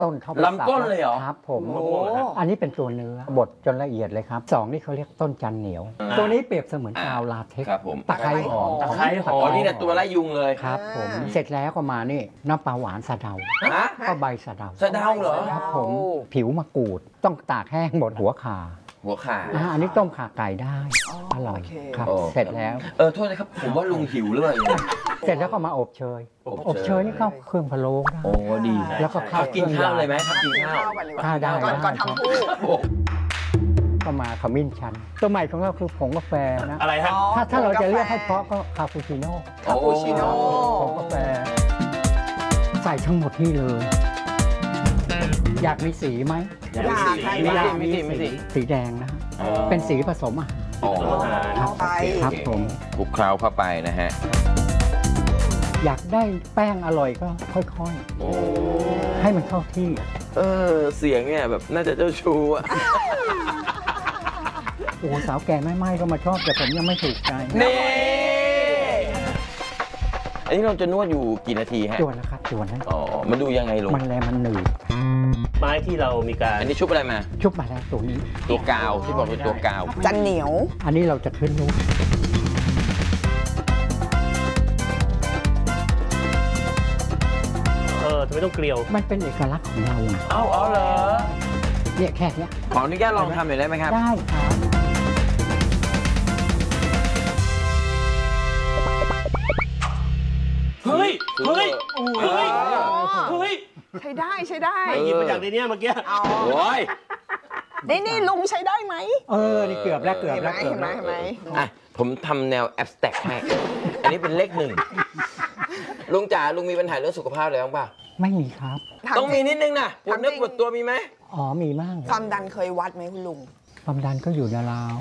ต้นเข้าไปลำต้นเลยเหรอครับผมอันนี้เป็นตัวเนื้อบดจนละเอียดเลยครับ2นี่เขาเรียกต้นจันเหนียว ตัวนี้เปรียบเสมือนกาวลาเท็กซ์ครับผมตะไคร้หอมตะไคร้หอมนี่แหละตัวไล่ยุงเลยครับผมเสร็จแล้วก็มานี่น้ำปลาหวานสะเดาฮะก็ใบสะเดาสะเดาเหรอครับผมผิวมะกรูดต้องตากแห้งหมดหัวขาหัวขาอันนี้ต้มขาไก่ได้อร่อยครับโอ้เสร็จแล้วโทษนะครับผมว่าลุงหิวหรือเปล่าเสร็จแล้วก็มาอบเชยอบเชยนี่เข้าเครื่องพะโล้ได้โอ้ดีแล้วก็ข้าวกินข้าวเลยไหมครับกินข้าวข้าวได้ก่อนทำคู่ก็มาขมิ้นชันตัวใหม่ของเราคือผงกาแฟนะอะไรฮะถ้าเราจะเรียกให้เพราะก็คาปูชิโน่คาปูชิโน่ผงกาแฟใส่ทั้งหมดนี่เลย อยากมีสีไหมอยากให้อยากมีสีสีแดงนะฮะอ๋อเป็นสีผสมอาหารอ๋อครับไปครับผมคลุกเคล้าเข้าไปนะฮะอยากได้แป้งอร่อยก็ค่อยโอ้ๆ ให้มันเข้าที่เสียงเนี่ยแบบน่าจะเจ้าชู้อะโอ้โหสาวแก่ไม่ก็มาชอบแต่ผมยังไม่ถูกใจนี่อันนี้เราจะนวดอยู่กี่นาทีฮะจวนนะครับจวนนะอ๋อมาดูยังไงลงมันแรงมันหนืดไม้ที่เรามีการอันนี้ชุบอะไรมาชุบมาแล้วตัวนี้ตัวกาวที่บอกเป็นตัวกาวจันเหนียวอันนี้เราจะขึ้นรูปทำไมต้องเกลียวมันเป็นเอกลักษณ์ของเราอะเอาเหรอเนี่ยแค่เนี้ยขออนุญาตลองทำหน่อยได้ไหมครับได้ครับเฮ้ย เฮ้ย เฮ้ย เฮ้ยใช้ได้ใช้ได้ไปหยิบมาจากในเนี้ยเมื่อกี้เอาโอ้ยนี่ลุงใช้ได้ไหมนี่เกือบแล้วเกือบเห็นไหมแล้วเกือบเห็นไหมแล้วเห็นไหมอ่ะผมทำแนวแอบสแต็กให้ อันนี้เป็นเลขหนึ่งลุงจ๋าลุงมีปัญหาเรื่องสุขภาพอะไรบ้างป่ะไม่มีครับต้องมีนิดนึงนะปวดเนื้อปวดตัวมีไหมอ๋อมีมากความดันเคยวัดไหมคุณลุงความดันก็อยู่ในราว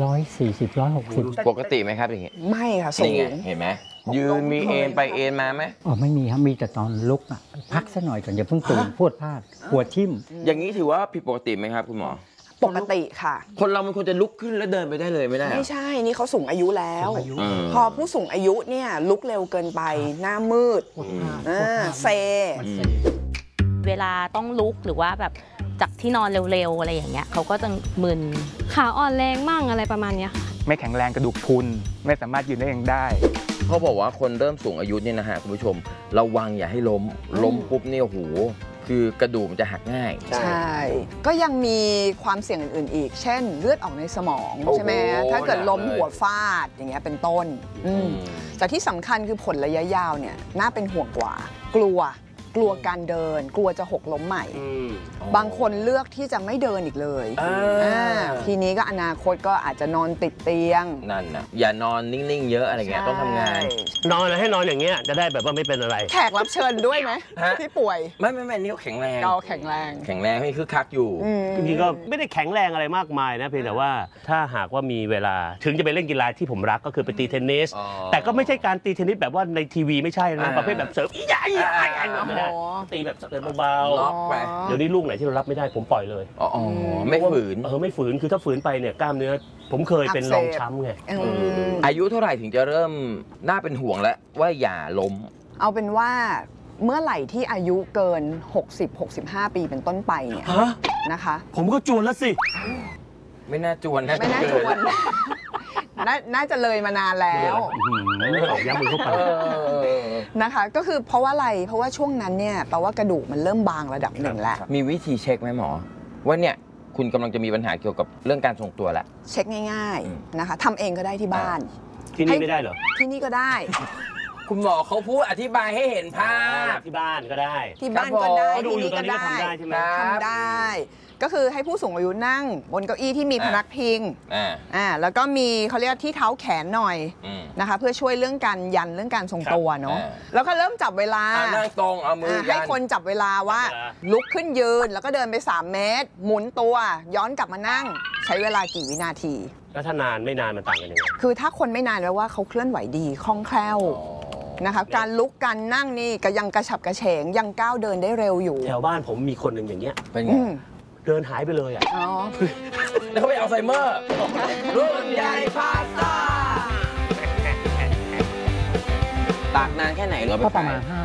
140 160 ปกติไหมครับอย่างงี้ไม่ค่ะสูนี่ไงงเห็นไหมยืนมีเอ็นไปเอ็นมาไหมอ๋อไม่มีครับมีแต่ตอนลุกอ่ะพักซะหน่อยก่อนอย่าเพิ่งตื่นพูดพลาดหัวทิ่มอย่างนี้ถือว่าผิดปกติไหมครับคุณหมอปกติค่ะคนเรามันควรจะลุกขึ้นแล้วเดินไปได้เลยไม่ได้เหรอไม่ใช่ นี่เขาสูงอายุแล้วสูงอายุพอผู้สูงอายุเนี่ยลุกเร็วเกินไป หน้ามืดปวดพลาดเซมันเซเวลาต้องลุกหรือว่าแบบจากที่นอนเร็วๆอะไรอย่างเงี้ยเขาก็จะมึนขาอ่อนแรงมั่งอะไรประมาณเนี้ยค่ะไม่แข็งแรงกระดูกพรุนไม่สามารถยืนได้เองได้เขาบอกว่าคนเริ่มสูงอายุเนี่ยนะฮะคุณผู้ชมระวังอย่าให้ล้มปุ๊บเนี่ยโอ้โหคือกระดูกมันจะหักง่ายใช่ ก็ยังมีความเสี่ยงอื่นๆอีก เช่น เลือดออกในสมองโอ้โหใช่ไหมถ้าเกิดล้มหนักเลยหัวฟาดอย่างเงี้ยเป็นต้นแต่ที่สำคัญคือผลระยะยาวเนี่ยน่าเป็นห่วงกว่า กลัวการเดิน กลัวจะหกล้มใหม่ บางคนเลือกที่จะไม่เดินอีกเลยทีนี้ก็อนาคตก็อาจจะนอนติดเตียงนั่นนะอย่านอนนิ่งๆเยอะอะไรเงี้ยต้องทำงานนอนให้นอนอย่างเงี้ยจะได้แบบว่าไม่เป็นอะไรแขกรับเชิญด้วยไหมฮะที่ป่วยไม่นี่เขาแข็งแรงเราแข็งแรงแข็งแรงให้คึกคักอยู่จริงๆก็ไม่ได้แข็งแรงอะไรมากมายนะเพียงแต่ว่าถ้าหากว่ามีเวลาถึงจะไปเล่นกีฬาที่ผมรักก็คือไปตีเทนนิสอ๋อแต่ก็ไม่ใช่การตีเทนนิสแบบว่าในทีวีไม่ใช่นะอ่าประเภทแบบเสิร์ฟใหญ่ไม่ได้อ๋อตีแบบเสิร์ฟเบาล็อกไปๆเดี๋ยวนี้ลูกไหนที่เรารับไม่ได้ผมปล่อยเลยอ๋อไม่ฝืนไม่ฝืนคือถ้าฝืนไปเนี่ยกล้ามเนื้อผมเคยเป็นรองช้ำไงอายุเท่าไหร่ถึงจะเริ่มน่าเป็นห่วงแล้วว่าอย่าล้มเอาเป็นว่าเมื่อไหร่ที่อายุเกิน 60-65 ปีเป็นต้นไปเนี่ยฮะนะคะผมก็จวนแล้วสิไม่น่าจวนนะไม่น่าชวน น่าจะเลยมานานแล้วออกย้ำมือเข้าไปนะคะ ก็คือเพราะว่าอะไรเพราะว่าช่วงนั้นเนี่ยแปลว่ากระดูกมันเริ่มบางระดับหนึ่งแล้วมีวิธีเช็คไหมหมอ ว่าเนี่ยคุณกำลังจะมีปัญหาเกี่ยวกับเรื่องการทรงตัวแล้วเช็คง่ายๆนะคะทำเองก็ได้ที่บ้านที่นี่ไม่ได้เหรอที่นี่ก็ได้คุณหมอเขาพูดอธิบายให้เห็นภาพที่บ้านก็ได้ที่บ้านก็ได้ครับผมที่นี่ก็ดูอยู่ตอนนี้ก็ทำได้ได้ใช่ไหมทำได้ ก็คือให้ผู้สูงอายุนั่งบนเก้าอี้ที่มีพนักพิง แล้วก็มีเขาเรียกที่เท้าแขนหน่อยนะคะ เพื่อช่วยเรื่องการยันเรื่องการทรงตัวเนาะแล้วก็เริ่มจับเวลานั่งตรงเอามือยันให้คนจับเวลาว่าลุกขึ้นยืนแล้วก็เดินไป3 เมตร หมุนตัวย้อนกลับมานั่งใช้เวลากี่วินาทีแล้วถ้านานไม่นานมันต่างกันยังไงคือถ้าคนไม่นานแล้วว่าเขาเคลื่อนไหวดีคล่องแคล่วนะคะการลุกการนั่งนี่ก็ยังกระฉับกระเฉงยังก้าวเดินได้เร็วอยู่แถวบ้านผมมีคนหนึ่งอย่างเงี้ยเป็นไงเดินหายไปเลยอ่ะอ๋อแล้วเขาไปอัลไซเมอร์รุ่นใหญ่พาสต้าตากนานแค่ไหนเราไปก็ประขายมาณ5 วัน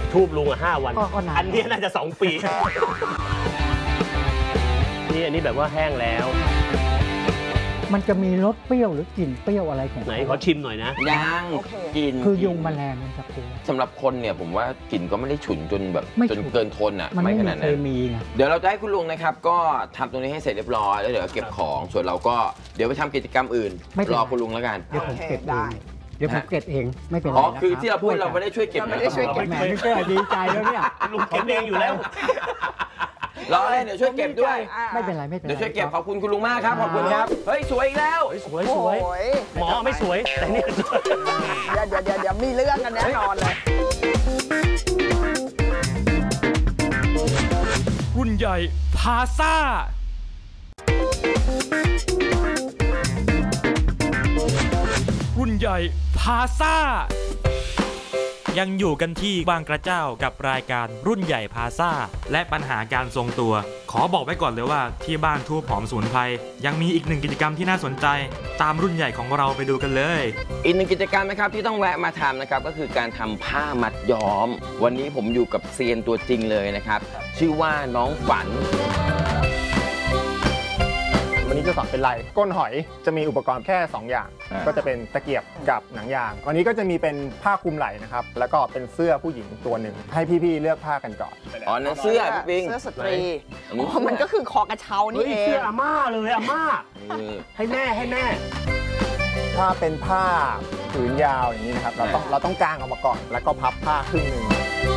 ทูบลุงอ่ะ5 วันก็นานอันนี้น่าจะ 2 ปี นี่อันนี้แบบว่าแห้งแล้วมันจะมีรสเปรี้ยวหรือกลิ่นเปรี้ยวอะไรของไหนเขาขอชิมหน่อยนะย่างโอเคกินคือยุงแมลงมันจะกลัวสำหรับคนเนี่ยผมว่ากลิ่นก็ไม่ได้ฉุนจนแบบไม่จฉุนนเกินทนอ่ะมันไม่ไม่ขมีนาดเคนั้นมีไงเดี๋ยวเราจะให้คุณลุงนะครับก็ทำตรงนี้ให้เสร็จเรียบร้อยแล้วเดี๋ยวเก็บของส่วนเราก็เดี๋ยวไปทำกิจกรรมอื่นไม่เป็นรไรอคุณลุงแล้วกันเดี๋ยวผมเก็บโอเคเอได้งเดี๋ยวผมเก็บเองไม่เป็นไรอ๋อนะคือที่เราพูดเราไม่ได้ช่วยเก็บเรานะไม่ได้ช่วยเก็บแหมนี่ก็ดีใจแล้วเนี่ยลุงเก็บเองอยู่แล้วรอเลยเดี๋ยวช่วยเก็บด้วยไม่เป็นไรไม่เป็นไรเดี๋ยวช่วยเก็บขอบคุณคุณลุงมากครับขอบคุณครับเฮ้ยสวยอีกแล้วสวยโอ้สวยยหมอไม่สวย แต่นี่สวยเดี๋ยวมีเรื่องกันแน่นอนเลยรุ่นใหญ่พาซ่า รุ่นใหญ่พาซ่า ยังอยู่กันที่บางกระเจ้ากับรายการรุ่นใหญ่พาซ่าและปัญหาการทรงตัว ขอบอกไว้ก่อนเลยว่าที่บ้านทูบหอมสมุนไพรยังมีอีกหนึ่งกิจกรรมที่น่าสนใจ ตามรุ่นใหญ่ของเราไปดูกันเลยอีกหนึ่งกิจกรรมนะครับที่ต้องแวะมาทำนะครับก็คือการทำผ้ามัดย้อม วันนี้ผมอยู่กับเซียนตัวจริงเลยนะครับชื่อว่าน้องฝันวันนี้จะสอนเป็นลายก้นหอยจะมีอุปกรณ์แค่ 2 อย่าง ก็จะเป็นตะเกียบกับหนังยาง วันนี้ก็จะมีเป็นผ้าคลุมไหล่นะครับแล้วก็เป็นเสื้อผู้หญิงตัวหนึ่งให้พี่ๆเลือกผ้ากันก่อนอ๋อนั่นเสื้อพี่ปิงเสื้อสตรีอันนี้อ๋อมันก็คือคอกระเช้านี่เฮ้ยเอเสื้งออาม่าเลยอาม่าเออให้แม่ให้แม่ถ้าเป็นผ้าผืนยาวอย่างนี้นะครับเราต้องกางออกมาก่อนแล้วก็พับผ้าครึ่งหนึ่ง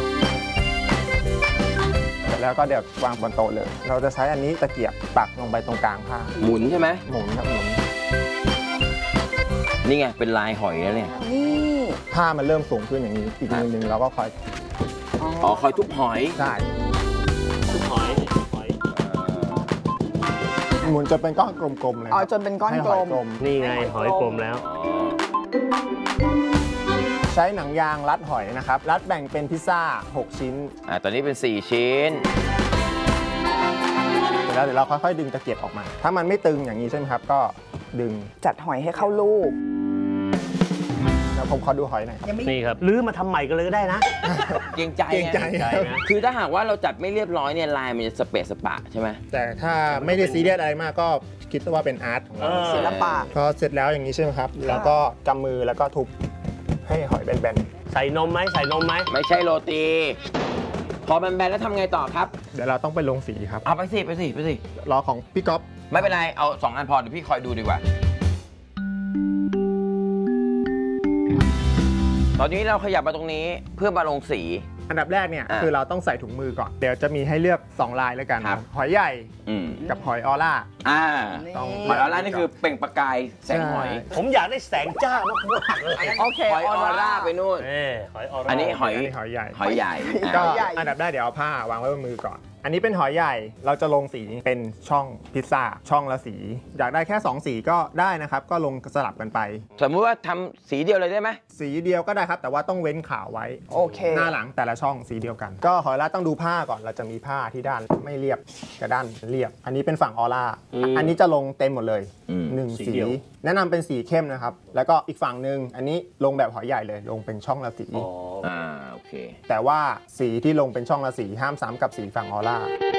แล้วก็เดี๋ยววางบนโต๊ะเลย เราจะใช้อันนี้ตะเกียบปักลงไปตรงกลางผ้าหมุนใช่ไหมหมุนครับหมุนนี่ไงเป็นลายหอยแล้วเนี่ยนี่ผ้ามันเริ่มสูงขึ้นอย่างนี้อีกมือหนึ่งเราก็คอยอ๋อคอยทุบหอยใช่ทุกหอยหอยหมุนจนเป็นก้อนกลมๆเลยอ๋อจนเป็นก้อนให้กหลอยมกลมนี่ไงหอยกลมแล้วใช้หนังยางรัดหอยนะครับรัดแบ่งเป็นพิซซ่า6 ชิ้นตอนนี้เป็น4ชิ้นเดี๋ยวเราค่อยๆดึงตะเกียบออกมา ถ้ามันไม่ตึงอย่างนี้ใช่ไหมครับ ก็ดึงจัดหอยให้เข้ารูปเดี๋ยวผมขอดูหอยหน่อยครับนี่ครับลื้อมาทำใหม่กันเลยก็ได้นะเกรงใจเกรงใจไงคือถ้าหากว่าเราจัดไม่เรียบร้อยเนี่ยลายมันจะสเปะสปะใช่ไหมแต่ถ้าไม่ได้ซีเรียสอะไรมากก็คิดว่าเป็นอาร์ตของเราศิลปะพอเสร็จแล้วอย่างนี้ใช่ไหมครับ แล้วก็กำมือแล้วก็ทุบให้หอยแบนใส่นมไหมใส่นมไหมไม่ใช่โรตี พอแบนๆแล้วทำไงต่อครับๆเดี๋ยวเราต้องไปลงสีครับเอาไปสิไปสิไปสิรอของพี่ก๊อฟไม่เป็นไรเอา2 อันพอเดี๋ยวพี่คอยดูดีกว่า ตอนนี้เราขยับมาตรงนี้เพื่อมาลงสีอันดับแรกเนี่ยอ่ะคือเราต้องใส่ถุงมือก่อน เดี๋ยวจะมีให้เลือก2ลายแล้วกันครับหอยใหญ่อืมกับหอยออร่าต้องหอยออร่านี่คือเปล่งประกายแสงหอยผมอยากได้แสงจ้ามากๆเลยโอเคหอยออร่าไปนู่นหอยออร่าอันนี้หอยอันนี้หอยใหญ่หอยใหญ่ก็หอยใหญ่อันดับแรกเดี๋ยวเอาผ้าวางไว้บนมือก่อน อันนี้เป็นหอยใหญ่ เราจะลงสีเป็นช่องพิซซ่า ช่องละสี อยากได้แค่ 2 สีก็ได้นะครับ ก็ลงสลับกันไปสมมุติว่าทำสีเดียวเลยได้ไหมสีเดียวก็ได้ครับ แต่ว่าต้องเว้นขาวไว้โอเคหน้าหลังแต่ละช่องสีเดียวกัน ก็หอยล่าต้องดูผ้าก่อน เราจะมีผ้าที่ด้านไม่เรียบกับด้านเรียบ อันนี้เป็นฝั่งออร่า อันนี้จะลงเต็มหมดเลยอืม 1 สีสีเดียวแนะนำเป็นสีเข้มนะครับ แล้วก็อีกฝั่งหนึ่งอันนี้ลงแบบหอยใหญ่เลย ลงเป็นช่องละสีโอเคแต่ว่าสีที่ลงเป็นช่องละสีห้ามซ้ำกับสีฝั่งออร่า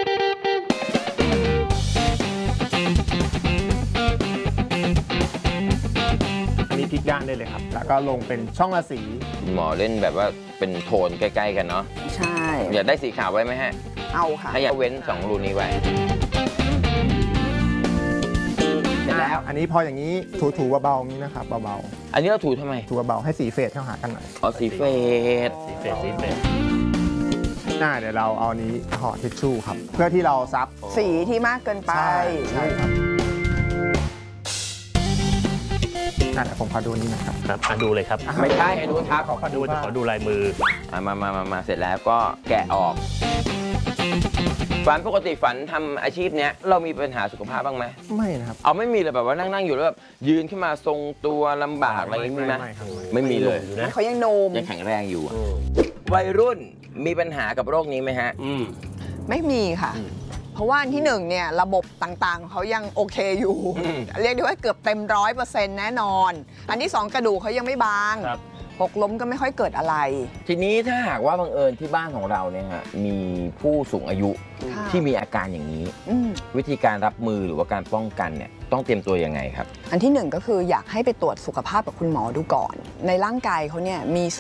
อันนี้พลิกด้านได้เลยครับ แล้วก็ลงเป็นช่องละสีคุณหมอเล่นแบบว่าเป็นโทนใกล้ๆกันเนาะใช่อยากได้สีขาวไว้ไหมฮะเอาค่ะถ้าอยากเว้น2 รูนี้ไว้ เสร็จแล้วอันนี้พออย่างนี้ถูๆเบาๆนี้นะครับเบาอันนี้เราถูทำไมๆถูเบาๆให้สีเฟดเข้าหากันหน่อยอ๋อสีเฟดสีเฟดเดี๋ยวเราเอานี้ห่อทิชชู่ครับ เพื่อที่เราซับสีที่มากเกินไปใช่ครับเดี๋ยวผมขอดูนี้นะครับครับดูเลยครับไม่ใช่ไอ้นู้นครับขอดูขอดูลายมือมาเสร็จแล้วก็แกะออก ฝันปกติฝันทำอาชีพเนี้ยเรามีปัญหาสุขภาพบ้างไหมไม่นะครับเอาไม่มีเลยแบบว่านั่งอยู่แล้วแบบยืนขึ้นมาทรงตัวลำบากอะไรอย่างนี้มีไหมไม่ครับไม่มีเลยเขายังโนมยังแข็งแรงอยู่อะวัยรุ่นมีปัญหากับโรคนี้ไหมฮะไม่มีค่ะ เพราะว่าอันที่1เนี่ยระบบต่างๆเขายังโอเคอยู่ เรียกได้ว่าเกือบเต็ม100%แน่นอน อันที่2กระดูกเขายังไม่บางครับหกล้มก็ไม่ค่อยเกิดอะไรทีนี้ถ้าหากว่าบังเอิญที่บ้านของเราเนี่ยฮะมีผู้สูงอายุค่ะที่มีอาการอย่างนี้อืมวิธีการรับมือหรือว่าการป้องกันเนี่ยต้องเตรียมตัวยังไงครับอันที่หนึ่งก็คืออยากให้ไปตรวจสุขภาพกับคุณหมอดูก่อน ในร่างกายเขาเนี่ยมี